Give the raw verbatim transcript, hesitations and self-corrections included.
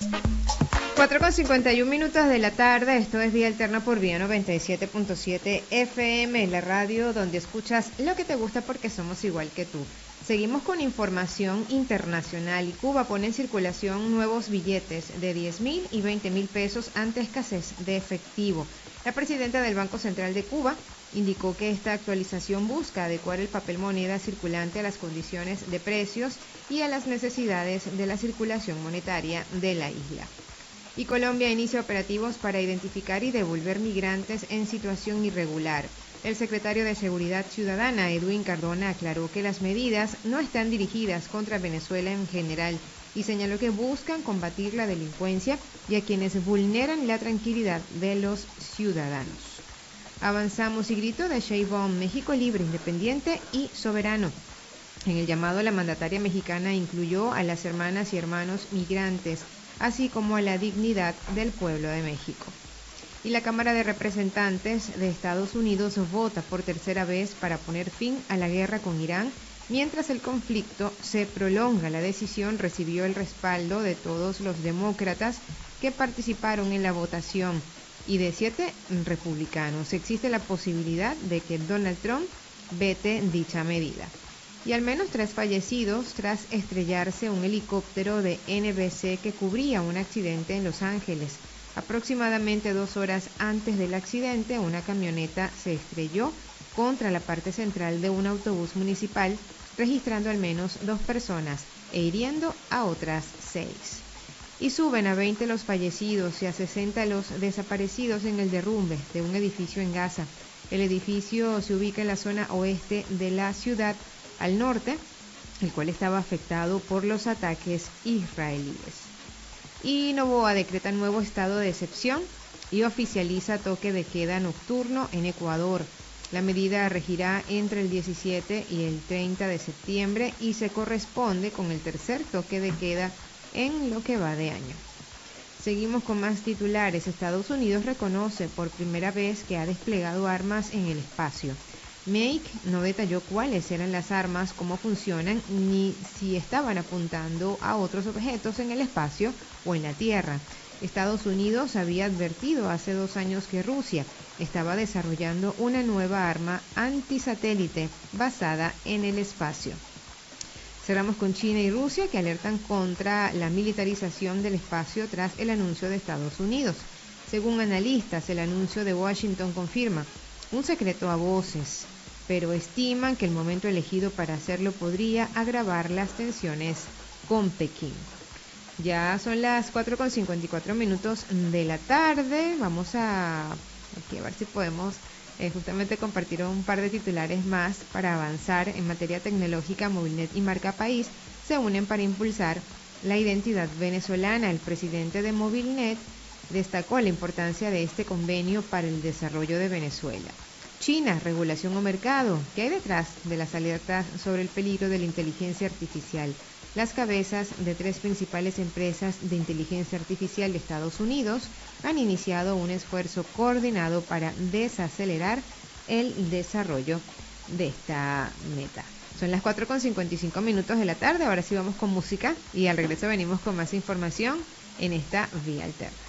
cuatro con cincuenta y un minutos de la tarde, esto es Vía Alterna por Vía noventa y siete punto siete F M, la radio donde escuchas lo que te gusta porque somos igual que tú. Seguimos con información internacional y Cuba pone en circulación nuevos billetes de diez mil y veinte mil pesos ante escasez de efectivo. La presidenta del Banco Central de Cuba indicó que esta actualización busca adecuar el papel moneda circulante a las condiciones de precios y a las necesidades de la circulación monetaria de la isla. Y Colombia inicia operativos para identificar y devolver migrantes en situación irregular. El secretario de Seguridad Ciudadana, Edwin Cardona, aclaró que las medidas no están dirigidas contra Venezuela en general y señaló que buscan combatir la delincuencia y a quienes vulneran la tranquilidad de los ciudadanos. Avanzamos y grito de Sheinbaum, México libre, independiente y soberano. En el llamado, la mandataria mexicana incluyó a las hermanas y hermanos migrantes, así como a la dignidad del pueblo de México. Y la Cámara de Representantes de Estados Unidos vota por tercera vez para poner fin a la guerra con Irán. Mientras el conflicto se prolonga, la decisión recibió el respaldo de todos los demócratas que participaron en la votación y de siete republicanos. Existe la posibilidad de que Donald Trump vete dicha medida. Y al menos tres fallecidos tras estrellarse un helicóptero de N B C que cubría un accidente en Los Ángeles. Aproximadamente dos horas antes del accidente, una camioneta se estrelló contra la parte central de un autobús municipal, registrando al menos dos personas e hiriendo a otras seis. Y suben a veinte los fallecidos y a sesenta los desaparecidos en el derrumbe de un edificio en Gaza. El edificio se ubica en la zona oeste de la ciudad, al norte, el cual estaba afectado por los ataques israelíes. Y Noboa decreta nuevo estado de excepción y oficializa toque de queda nocturno en Ecuador. La medida regirá entre el diecisiete y el treinta de septiembre y se corresponde con el tercer toque de queda en lo que va de año. Seguimos con más titulares. Estados Unidos reconoce por primera vez que ha desplegado armas en el espacio. Make no detalló cuáles eran las armas, cómo funcionan, ni si estaban apuntando a otros objetos en el espacio o en la Tierra. Estados Unidos había advertido hace dos años que Rusia estaba desarrollando una nueva arma antisatélite basada en el espacio. Cerramos con China y Rusia, que alertan contra la militarización del espacio tras el anuncio de Estados Unidos. Según analistas, el anuncio de Washington confirma un secreto a voces, pero estiman que el momento elegido para hacerlo podría agravar las tensiones con Pekín. Ya son las cuatro con cincuenta y cuatro minutos de la tarde. Vamos a, aquí a ver si podemos eh, justamente compartir un par de titulares más para avanzar en materia tecnológica. Movilnet y Marca País se unen para impulsar la identidad venezolana. El presidente de Movilnet destacó la importancia de este convenio para el desarrollo de Venezuela. China, regulación o mercado. ¿Qué hay detrás de las alertas sobre el peligro de la inteligencia artificial? Las cabezas de tres principales empresas de inteligencia artificial de Estados Unidos han iniciado un esfuerzo coordinado para desacelerar el desarrollo de esta meta. Son las cuatro con cincuenta y cinco minutos de la tarde. Ahora sí vamos con música y al regreso venimos con más información en esta Vía Alterna.